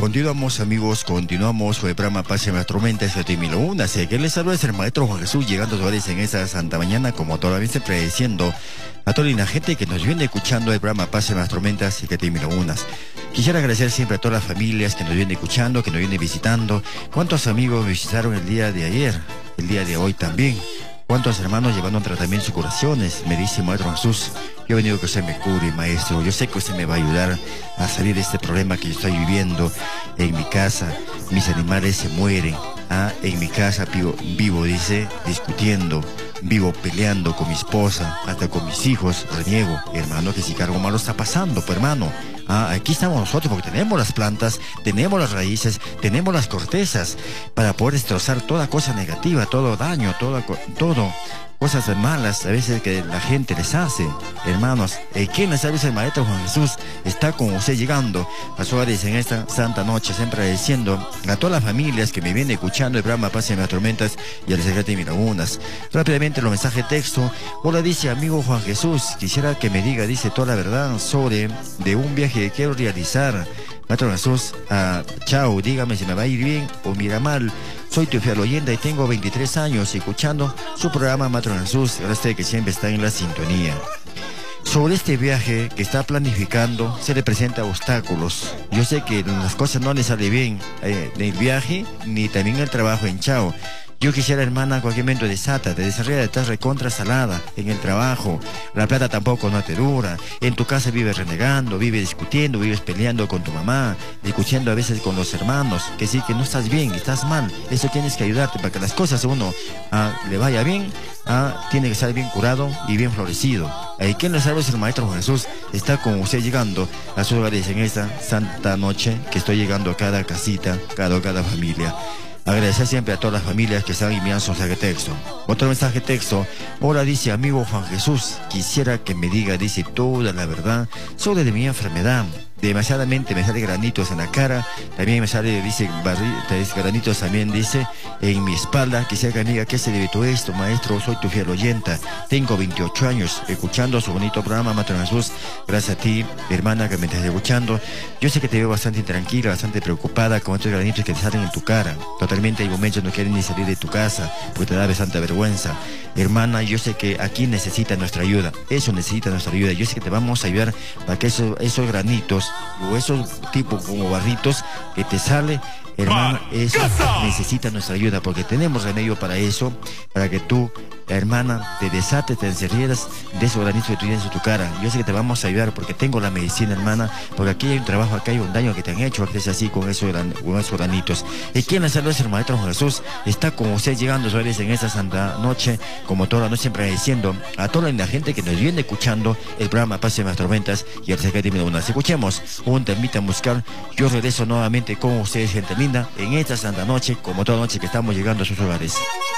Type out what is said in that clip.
Continuamos, amigos, continuamos con el programa Pase las Tormentas, 7.001. Que les saluda es el maestro Juan Jesús, llegando a ustedes en esta santa mañana, como todavía siempre diciendo a toda la gente que nos viene escuchando el programa Pase las Tormentas, 7.001. Quisiera agradecer siempre a todas las familias que nos vienen escuchando, que nos vienen visitando. ¿Cuántos amigos me visitaron el día de ayer, el día de hoy también? ¿Cuántos hermanos llevando tratamientos y curaciones? Me dice Maestro Jesús, yo he venido que usted me cure, maestro. Yo sé que usted me va a ayudar a salir de este problema que yo estoy viviendo en mi casa. Mis animales se mueren. En mi casa vivo, dice, discutiendo, vivo peleando con mi esposa, hasta con mis hijos. Reniego, hermano, que si algo malo está pasando, pues, hermano. Aquí estamos nosotros porque tenemos las plantas, tenemos las raíces, tenemos las cortezas para poder destrozar toda cosa negativa, todo daño, todo cosas malas a veces que la gente les hace. Hermanos, ¿quién les sabe? El Maestro Juan Jesús está con usted llegando a su hogares en esta santa noche, siempre agradeciendo a todas las familias que me vienen escuchando el programa Pase las Tormentas y al secreto de Mirabunas. Rápidamente los mensajes de texto. Hola, dice amigo Juan Jesús, quisiera que me diga, dice, toda la verdad sobre de un viaje que quiero realizar. Maestro Jesús, chao, dígame si me va a ir bien o mira mal. Soy tu fiel oyente y tengo 23 años escuchando su programa, Maestro Jesús. Gracias que siempre está en la sintonía. Sobre este viaje que está planificando, se le presentan obstáculos. Yo sé que las cosas no le salen bien, ni el viaje, ni también el trabajo en Chao. Yo quisiera, hermana, cualquier momento desata, te desarrolla, estás recontra salada en el trabajo, la plata tampoco no te dura, en tu casa vives renegando, vives discutiendo, vives peleando con tu mamá, discutiendo a veces con los hermanos, que sí, que no estás bien, estás mal. Eso tienes que ayudarte para que las cosas a uno le vaya bien, tiene que estar bien curado y bien florecido. ¿Quién le sabe? Es el Maestro Jesús, está con usted llegando a sus hogares en esta santa noche, que estoy llegando a cada casita, cada familia. Agradecer siempre a todas las familias que están enviando su mensaje de texto. Otro mensaje de texto. Hola, dice amigo Juan Jesús, quisiera que me diga, dice, toda la verdad sobre de mi enfermedad. Demasiadamente me sale granitos en la cara, también me sale, dice, granitos también, dice, en mi espalda. Quisiera que me diga qué se debe todo esto, maestro. Soy tu fiel oyenta, tengo 28 años escuchando su bonito programa, Maestro Jesús. Gracias a ti, hermana, que me estás escuchando. Yo sé que te veo bastante intranquila, bastante preocupada con estos granitos que te salen en tu cara. Totalmente hay momentos no quieren ni salir de tu casa porque te da bastante vergüenza. Hermana, yo sé que aquí necesita nuestra ayuda, eso necesita nuestra ayuda. Yo sé que te vamos a ayudar para que esos granitos o esos tipos como barritos que te sale, hermana, eso necesita nuestra ayuda, porque tenemos remedio para eso, para que tú, hermana, te desates, te encerrieras de esos granitos que tú tienes en tu cara. Yo sé que te vamos a ayudar porque tengo la medicina, hermana, porque aquí hay un trabajo, acá hay un daño que te han hecho, que es así con esos granitos. ¿Y quién le saluda? Es el Maestro Jesús, está con usted llegando a en esta santa noche, como toda la noche, siempre agradeciendo a toda la gente que nos viene escuchando el programa Pase las Tormentas y el secreto de Mirabunas. Escuchemos un temita musical. Yo regreso nuevamente con ustedes, gente linda, en esta santa noche, como toda noche que estamos llegando a sus hogares.